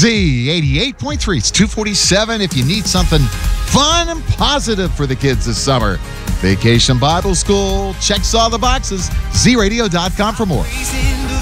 Z 88.3. It's 247 if you need something fun and positive for the kids this summer. Vacation Bible School checks all the boxes. ZRadio.com for more.